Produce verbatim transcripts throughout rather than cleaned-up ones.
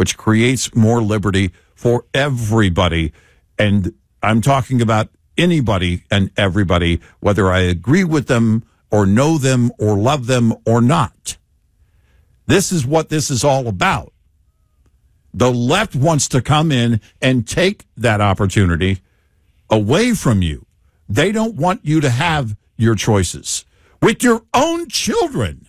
which creates more liberty for everybody. And I'm talking about anybody and everybody, whether I agree with them or know them or love them or not. This is what this is all about. The left wants to come in and take that opportunity away from you. They don't want you to have your choices with your own children.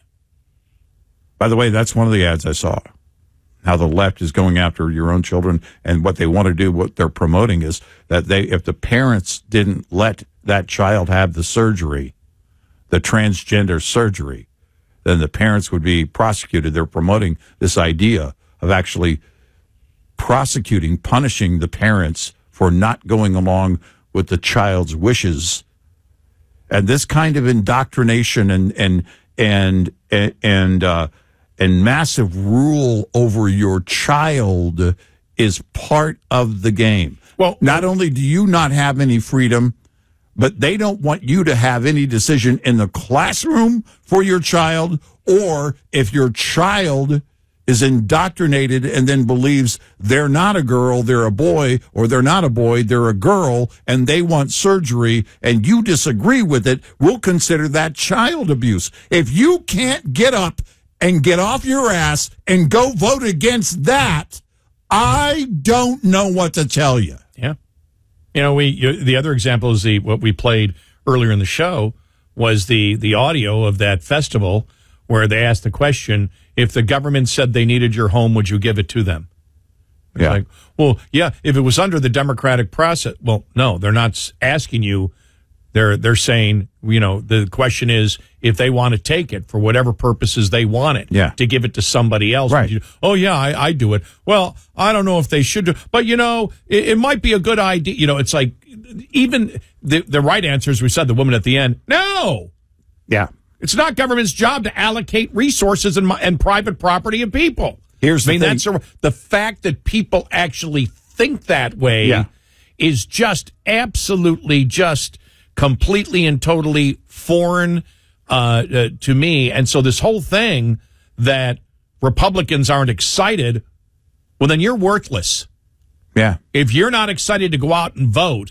By the way, that's one of the ads I saw, how the left is going after your own children, and what they want to do, what they're promoting is that they, if the parents didn't let that child have the surgery, the transgender surgery, then the parents would be prosecuted. They're promoting this idea of actually prosecuting, punishing the parents for not going along with the child's wishes. And this kind of indoctrination and and and and uh, and massive rule over your child is part of the game. Well, not only do you not have any freedom, but they don't want you to have any decision in the classroom for your child, or if your child is indoctrinated and then believes they're not a girl, they're a boy, or they're not a boy, they're a girl, and they want surgery, and you disagree with it, we'll consider that child abuse. If you can't get up and get off your ass and go vote against that, I don't know what to tell you. Yeah. You know, we you, the other example is the what we played earlier in the show was the the audio of that festival where they asked the question, if the government said they needed your home, would you give it to them? It's yeah. like, well, yeah, if it was under the democratic process. Well, no, they're not asking you. They're they're saying, you know, the question is if they want to take it for whatever purposes they want it, yeah. to give it to somebody else. Right. You, oh, yeah, I, I do it. Well, I don't know if they should do, but, you know, it, it might be a good idea. You know, it's like even the, the right answer, as we said, the woman at the end, no. Yeah. It's not government's job to allocate resources and, and private property and people. Here's the I mean, thing. that's a, the fact that people actually think that way yeah. is just absolutely just completely and totally foreign uh, uh, to me. And so this whole thing that Republicans aren't excited, well, then you're worthless. Yeah. If you're not excited to go out and vote,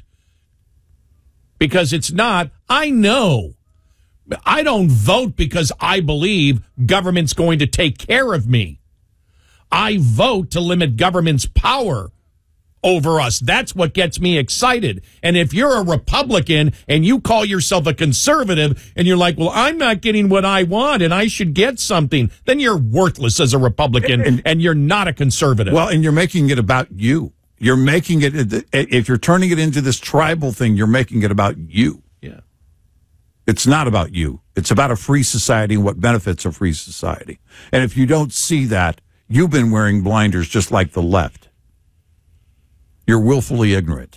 because it's not, I know. I don't vote because I believe government's going to take care of me. I vote to limit government's power over us. That's what gets me excited. And if you're a Republican and you call yourself a conservative and you're like, well, I'm not getting what I want and I should get something, then you're worthless as a Republican and, and you're not a conservative. Well, and you're making it about you. You're making it, if you're turning it into this tribal thing, you're making it about you. Yeah. It's not about you. It's about a free society and what benefits a free society. And if you don't see that, you've been wearing blinders just like the left. You're willfully ignorant.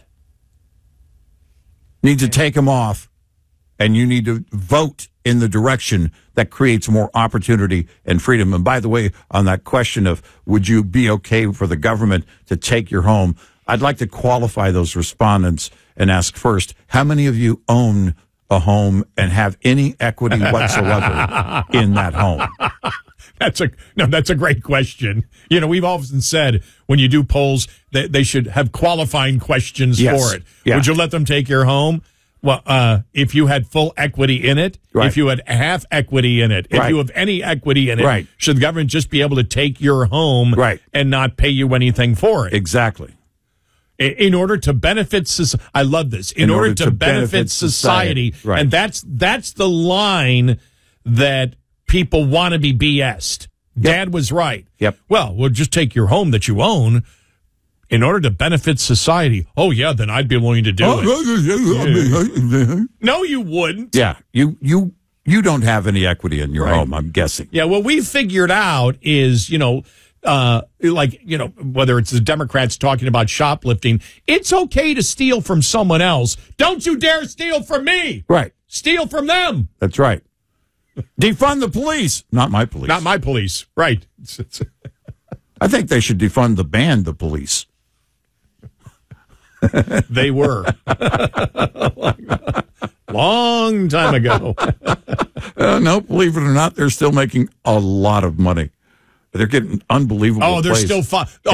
You need to take them off, and you need to vote in the direction that creates more opportunity and freedom. And by the way, on that question of would you be okay for the government to take your home, I'd like to qualify those respondents and ask first, how many of you own a home and have any equity whatsoever in that home? That's a no. That's a great question. You know, we've often said when you do polls that they should have qualifying questions yes. for it. Yeah. Would you let them take your home? Well, uh, if you had full equity in it, right. if you had half equity in it, if right. you have any equity in it, right. should the government just be able to take your home right. and not pay you anything for it? Exactly. In order to benefit society, I love this. In, in order, order to, to benefit, benefit society, society. Right. And that's that's the line that people want to be B S'd. Yep. Dad was right. Yep. Well, we'll just take your home that you own in order to benefit society. Oh, yeah, then I'd be willing to do oh, it. Yeah. No, you wouldn't. Yeah, you you you don't have any equity in your right. home, I'm guessing. Yeah, what we figured out is, you know, uh, like, you know, whether it's the Democrats talking about shoplifting, it's okay to steal from someone else. Don't you dare steal from me. Right. Steal from them. That's right. Defund the police. Not my police. Not my police. Right. I think they should defund the band, the police. They were. Long time ago. uh, no, believe it or not, they're still making a lot of money. They're getting unbelievable Oh, they're plays. still fun.